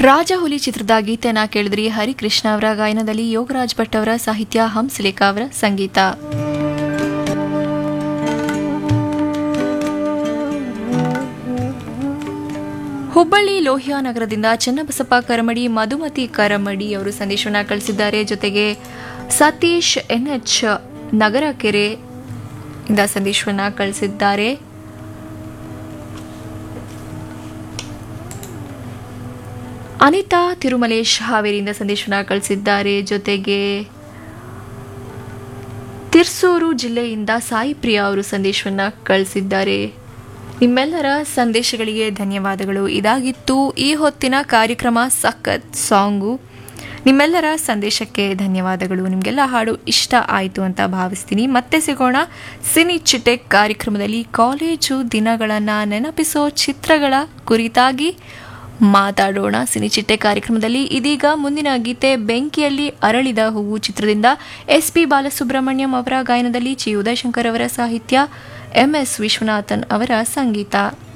ರಾಜಹುಲಿ ಚಿತ್ರದ ಗೀತೆಯನ್ನ ಕೇಳಿದ್ರಿ. ಹರಿಕೃಷ್ಣ ಅವರ ಗಾಯನದಲ್ಲಿ ಯೋಗರಾಜ್ ಭಟ್ ಅವರ ಸಾಹಿತ್ಯ, ಹಂಸಲೇಖ ಅವರ ಸಂಗೀತ. ಹುಬ್ಬಳ್ಳಿ ಲೋಹಿಯಾ ನಗರದಿಂದ ಚನ್ನಬಸಪ್ಪ ಕರಮಡಿ, ಮಧುಮತಿ ಕರಮಡಿ ಅವರು ಸಂದೇಶವನ್ನು ಕಳಿಸಿದ್ದಾರೆ. ಜೊತೆಗೆ ಸತೀಶ್ NH ನಗರಕೆರೆ ಇಂದ ಸಂದೇಶವನ್ನು ಕಳಿಸಿದ್ದಾರೆ. ಅನಿತಾ ತಿರುಮಲೇಶ್ ಹಾವೇರಿಯಿಂದ ಸಂದೇಶವನ್ನು ಕಳಿಸಿದ್ದಾರೆ. ಜೊತೆಗೆ ತಿರ್ಸೂರು ಜಿಲ್ಲೆಯಿಂದ ಸಾಯಿ ಪ್ರಿಯಾ ಅವರು ಸಂದೇಶವನ್ನು ಕಳಿಸಿದ್ದಾರೆ. ನಿಮ್ಮೆಲ್ಲರ ಸಂದೇಶಗಳಿಗೆ ಧನ್ಯವಾದಗಳು. ಇದಾಗಿತ್ತು ಈ ಹೊತ್ತಿನ ಕಾರ್ಯಕ್ರಮ ಸಖತ್ ಸಾಂಗು. ನಿಮ್ಮೆಲ್ಲರ ಸಂದೇಶಕ್ಕೆ ಧನ್ಯವಾದಗಳು. ನಿಮಗೆಲ್ಲ ಹಾಡು ಇಷ್ಟ ಆಯಿತು ಅಂತ ಭಾವಿಸ್ತೀನಿ. ಮತ್ತೆ ಸಿಗೋಣ ಸಿನಿ ಚಿಟ್ಟೆ ಕಾರ್ಯಕ್ರಮದಲ್ಲಿ. ಕಾಲೇಜು ದಿನಗಳನ್ನು ನೆನಪಿಸೋ ಚಿತ್ರಗಳ ಕುರಿತಾಗಿ ಮಾತಾಡೋಣ ಸಿನಿಚಿಟ್ಟೆ ಕಾರ್ಯಕ್ರಮದಲ್ಲಿ. ಇದೀಗ ಮುಂದಿನ ಗೀತೆ ಬೆಂಕಿಯಲ್ಲಿ ಅರಳಿದ ಹೂವು ಚಿತ್ರದಿಂದ SP ಬಾಲಸುಬ್ರಹ್ಮಣ್ಯಂ ಅವರ ಗಾಯನದಲ್ಲಿ ಚಿ ಉದಯಶಂಕರ್ ಅವರ ಸಾಹಿತ್ಯ, MS ವಿಶ್ವನಾಥನ್ ಅವರ ಸಂಗೀತ.